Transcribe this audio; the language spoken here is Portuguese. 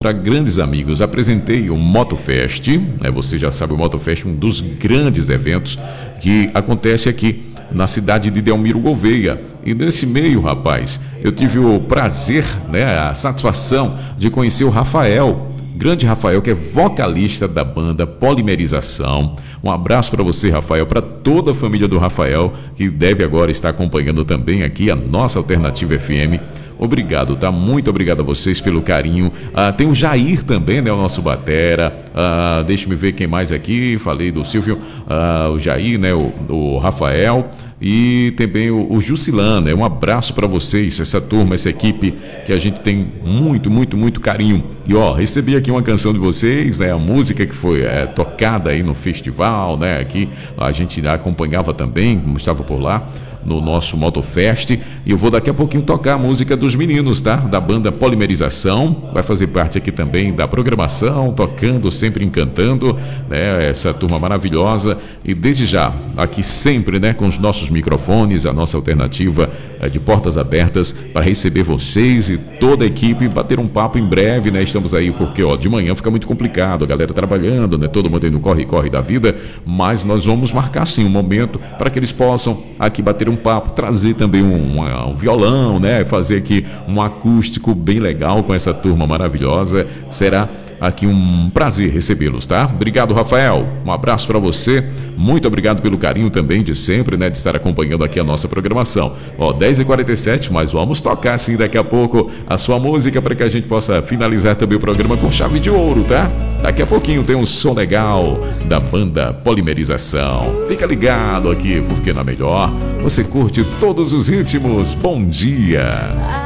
para grandes amigos. Apresentei o Motofest, você já sabe, o Motofest é um dos grandes eventos que acontece aqui na cidade de Delmiro Gouveia. E nesse meio, rapaz, eu tive o prazer, a satisfação de conhecer o Rafael, grande Rafael, que é vocalista da banda Polimerização. Um abraço para você, Rafael, para toda a família do Rafael, que deve agora estar acompanhando também aqui a nossa Alternativa FM. Obrigado, tá? Muito obrigado a vocês pelo carinho. Tem o Jair também, o nosso batera. Deixa-me ver quem mais aqui. Falei do Silvio, o Jair, o Rafael e também o Jusilano. Um abraço para vocês, essa turma, essa equipe que a gente tem muito, muito, muito carinho. E recebi aqui uma canção de vocês, a música que foi tocada aí no festival, aqui a gente acompanhava também, como estava por lá no nosso Motofest, e eu vou daqui a pouquinho tocar a música dos meninos, tá? Da banda Polimerização, vai fazer parte aqui também da programação, tocando, sempre encantando, essa turma maravilhosa, e desde já, aqui sempre, com os nossos microfones, a nossa alternativa de portas abertas para receber vocês e toda a equipe, bater um papo em breve, estamos aí porque, de manhã fica muito complicado, a galera trabalhando, todo mundo aí no corre-corre da vida, mas nós vamos marcar sim um momento para que eles possam aqui bater um papo, trazer também um violão, fazer aqui um acústico bem legal com essa turma maravilhosa. Será aqui um prazer recebê-los, tá? Obrigado, Rafael. Um abraço para você. Muito obrigado pelo carinho também de sempre, de estar acompanhando aqui a nossa programação. 10h47, mas vamos tocar sim daqui a pouco a sua música para que a gente possa finalizar também o programa com chave de ouro, tá? Daqui a pouquinho tem um som legal da banda Polimerização. Fica ligado aqui, porque na melhor você curte todos os ritmos. Bom dia!